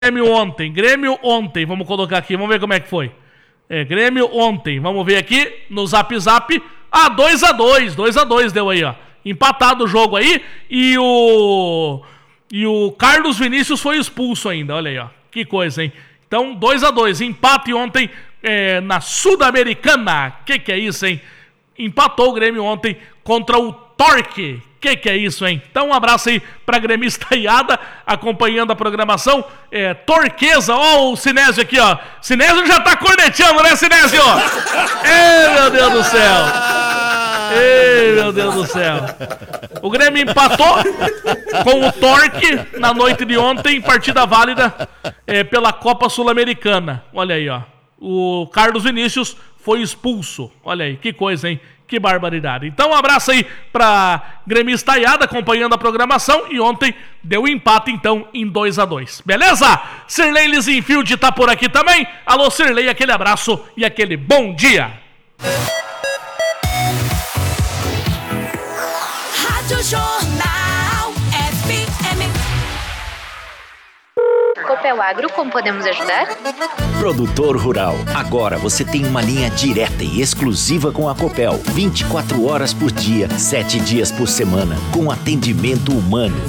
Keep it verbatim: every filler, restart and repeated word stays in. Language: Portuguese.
Grêmio ontem, Grêmio ontem, vamos colocar aqui, vamos ver como é que foi. É, Grêmio ontem, vamos ver aqui no Zap Zap. Ah, dois a dois, dois a dois deu aí, ó. Empatado o jogo aí e o e o Carlos Vinícius foi expulso ainda, olha aí, ó. Que coisa, hein? Então, dois a dois, empate ontem é, na Sul-Americana. Que que é isso, hein? Empatou o Grêmio ontem contra o Torque. Que que é isso, hein? Então um abraço aí pra gremista Iada, acompanhando a programação. É, Torqueza, ó o Sinésio aqui, ó. Sinésio já tá corneteando, né, Sinésio? Ei, meu Deus do céu. Ei, meu Deus do céu. O Grêmio empatou com o Torque na noite de ontem, partida válida é, pela Copa Sul-Americana. Olha aí, ó. O Carlos Vinícius foi expulso. Olha aí, que coisa, hein? Que barbaridade. Então um abraço aí pra gremista Iada acompanhando a programação. E ontem deu empate então em dois a dois. Beleza? Sirlei Lisinfield tá por aqui também. Alô Sirlei, aquele abraço e aquele bom dia. Rádio Jornal F M. Copel Agro, como podemos ajudar? Produtor rural, agora você tem uma linha direta e exclusiva com a Copel, vinte e quatro horas por dia, sete dias por semana, com atendimento humano.